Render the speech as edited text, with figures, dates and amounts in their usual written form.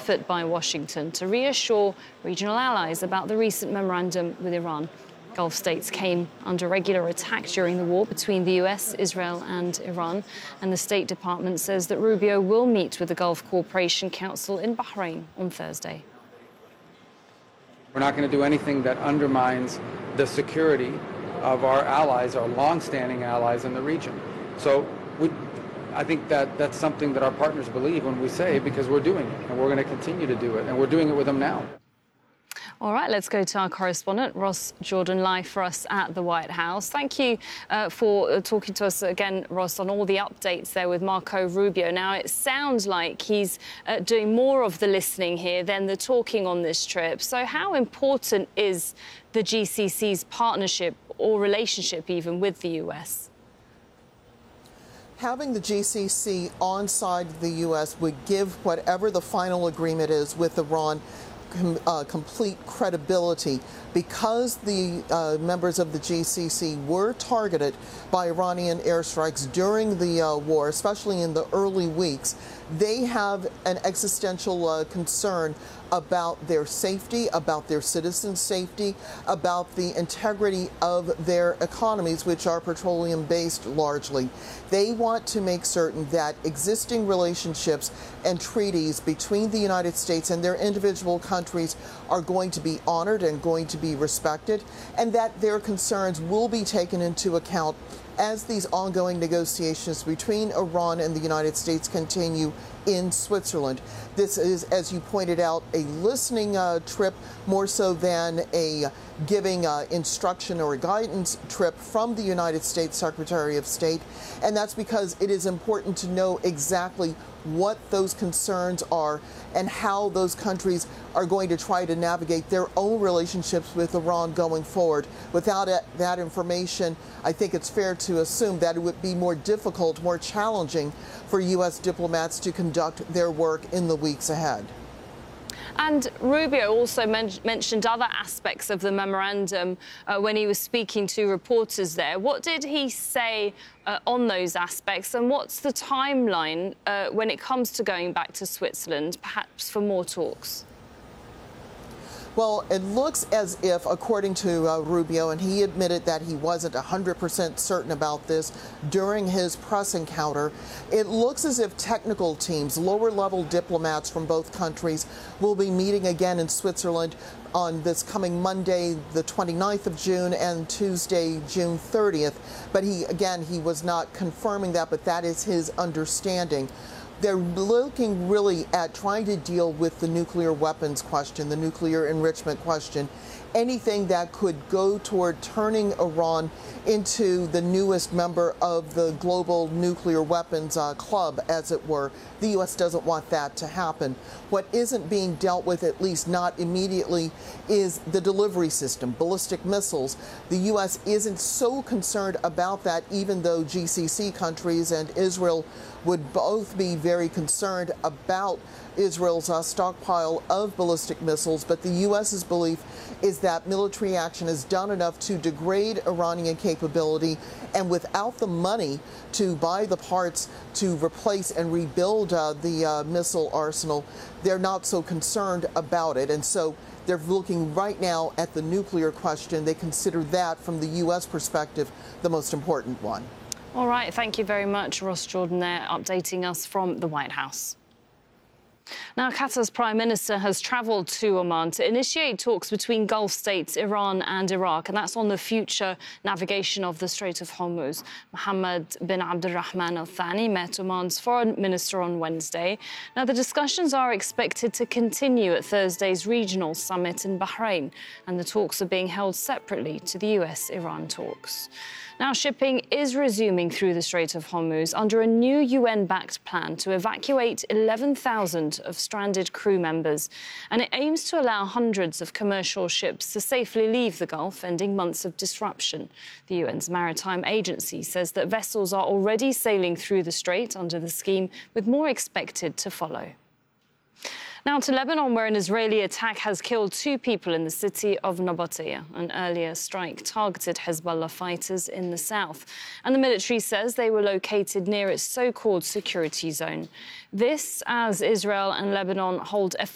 effort by Washington to reassure regional allies about the recent memorandum with Iran. Gulf states came under regular attack during the war between the US, Israel and Iran, and the State Department says that Rubio will meet with the Gulf Cooperation Council in Bahrain on Thursday. We're not going to do anything that undermines the security of our allies, our long-standing allies in the region. So I think that that's something that our partners believe when we say, because we're doing it, and we're going to continue to do it, and we're doing it with them now. All right, let's go to our correspondent, Ross Jordan, live for us at the White House. Thank you for talking to us again, Ross, on all the updates there with Marco Rubio. Now, it sounds like he's doing more of the listening here than the talking on this trip. So how important is the GCC's partnership or relationship even with the US? Having the GCC on side of the U.S. would give whatever the final agreement is with Iran complete credibility, because the members of the GCC were targeted by Iranian airstrikes during the war, especially in the early weeks. They have an existential concern about their safety, about their citizens' safety, about the integrity of their economies, which are petroleum-based largely. They want to make certain that existing relationships and treaties between the United States and their individual countries are going to be honored and going to be respected, and that their concerns will be taken into account as these ongoing negotiations between Iran and the United States continue in Switzerland. This is, as you pointed out, a listening trip more so than a giving instruction or guidance trip from the United States Secretary of State. And that's because it is important to know exactly what those concerns are and how those countries are going to try to navigate their own relationships with Iran going forward. Without that information, I think it's fair to assume that it would be more difficult, more challenging for U.S. diplomats to conduct their work in the weeks ahead. And Rubio also mentioned other aspects of the memorandum when he was speaking to reporters there. What did he say on those aspects, and what's the timeline when it comes to going back to Switzerland, perhaps for more talks? Well, it looks as if, according to Rubio, and he admitted that he wasn't 100% certain about this during his press encounter, it looks as if technical teams, lower-level diplomats from both countries, will be meeting again in Switzerland on this coming Monday, the 29th of June, and Tuesday, June 30th. But he was not confirming that, but that is his understanding. They're looking really at trying to deal with the nuclear weapons question, the nuclear enrichment question, anything that could go toward turning Iran into the newest member of the global nuclear weapons club, as it were. The U.S. doesn't want that to happen. What isn't being dealt with, at least not immediately, is the delivery system, ballistic missiles. The U.S. isn't so concerned about that, even though GCC countries and Israel would both be very concerned about Israel's stockpile of ballistic missiles. But the U.S.'s belief is that military action has done enough to degrade Iranian capability, and without the money to buy the parts to replace and rebuild the missile arsenal, they're not so concerned about it. And so they're looking right now at the nuclear question. They consider that, from the U.S. perspective, the most important one. All right, thank you very much, Ross Jordan there, updating us from the White House. Now, Qatar's Prime Minister has travelled to Oman to initiate talks between Gulf states, Iran and Iraq, and that's on the future navigation of the Strait of Hormuz. Mohammed bin Abdulrahman Al Thani met Oman's foreign minister on Wednesday. Now, the discussions are expected to continue at Thursday's regional summit in Bahrain, and the talks are being held separately to the US-Iran talks. Now, shipping is resuming through the Strait of Hormuz under a new UN-backed plan to evacuate 11,000 of stranded crew members, and it aims to allow hundreds of commercial ships to safely leave the Gulf, ending months of disruption. The UN's maritime agency says that vessels are already sailing through the strait under the scheme, with more expected to follow. Now to Lebanon, where an Israeli attack has killed 2 people in the city of Nabatea. An earlier strike targeted Hezbollah fighters in the south, and the military says they were located near its so-called security zone. This as Israel and Lebanon hold